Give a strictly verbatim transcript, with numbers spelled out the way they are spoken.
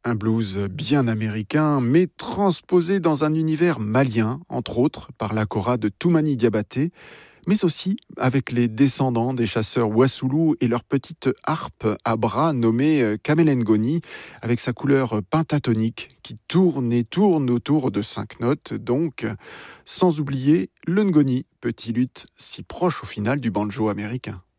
Un blues bien américain, mais transposé dans un univers malien, entre autres par la kora de Toumani Diabaté, mais aussi avec les descendants des chasseurs Wassoulou et leur petite harpe à bras nommée euh, Kamelengoni, avec sa couleur pentatonique qui tourne et tourne autour de cinq notes, donc, sans oublier le ngoni, petit luth si proche au final du banjo américain.